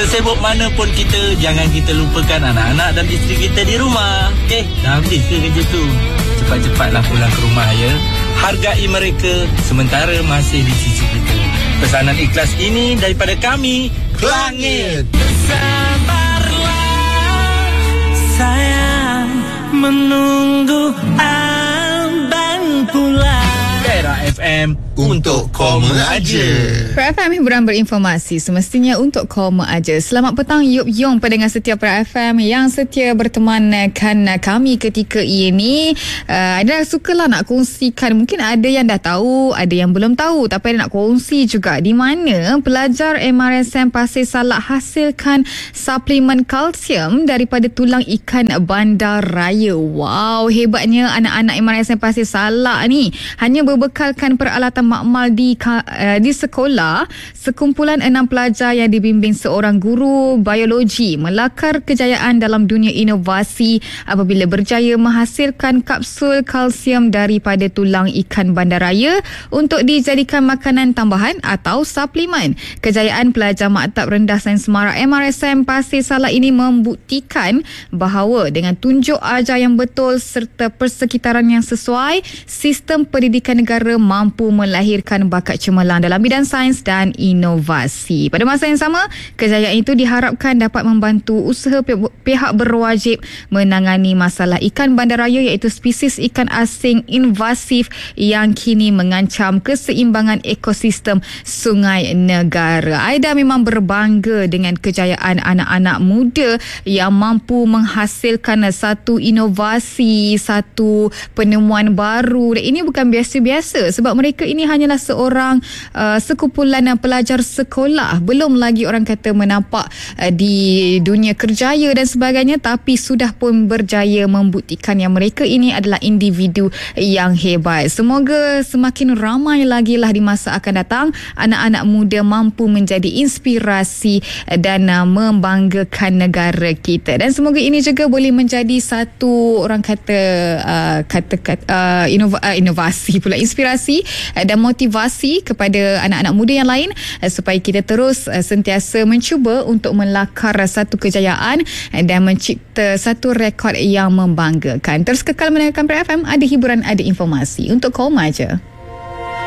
Sesibuk mana pun kita, jangan kita lupakan anak-anak dan isteri kita di rumah. Dah habis ke kerja tu? Cepat-cepatlah pulang ke rumah ya. Hargai mereka sementara masih di sisi kita. Pesanan ikhlas ini daripada kami, Kelangit. Sabarlah sayang, menunggu abang pulang. Era FM untuk koma aja. Pra FM, hiburan berinformasi semestinya untuk koma aja. Selamat petang Yup Yong, pendengar setia Pra FM yang setia bertemankan kami ketika ini. Anda sukalah nak kongsikan, mungkin ada yang dah tahu, ada yang belum tahu, tapi ada nak kongsi juga di mana pelajar MRSM Pasir Salak hasilkan suplemen kalsium daripada tulang ikan bandar raya. Wow, hebatnya anak-anak MRSM Pasir Salak ni. Hanya berbekalkan peralatan makmal di sekolah, sekumpulan 6 pelajar yang dibimbing seorang guru biologi melakar kejayaan dalam dunia inovasi apabila berjaya menghasilkan kapsul kalsium daripada tulang ikan bandaraya untuk dijadikan makanan tambahan atau suplemen. Kejayaan pelajar Maktab Rendah Sains Semarak MRSM Pasir Salak ini membuktikan bahawa dengan tunjuk ajar yang betul serta persekitaran yang sesuai, sistem pendidikan negara mampu melahirkan bakat cemerlang dalam bidang sains dan inovasi. Pada masa yang sama, kejayaan itu diharapkan dapat membantu usaha pihak berwajib menangani masalah ikan bandaraya iaitu spesies ikan asing invasif yang kini mengancam keseimbangan ekosistem sungai negara. Aida memang berbangga dengan kejayaan anak-anak muda yang mampu menghasilkan satu inovasi, satu penemuan baru. Dan ini bukan biasa-biasa sebab mereka ini hanyalah seorang sekumpulan pelajar sekolah, belum lagi orang kata menampak di dunia kerjaya dan sebagainya, tapi sudah pun berjaya membuktikan yang mereka ini adalah individu yang hebat. Semoga semakin ramai lagi lah di masa akan datang anak-anak muda mampu menjadi inspirasi dan membanggakan negara kita, dan semoga ini juga boleh menjadi satu orang kata inovasi pula, inspirasi dan motivasi kepada anak-anak muda yang lain supaya kita terus sentiasa mencuba untuk melakar satu kejayaan dan mencipta satu rekod yang membanggakan. Terus kekal mendengarkan Pra FM, ada hiburan, ada informasi untuk koma aja.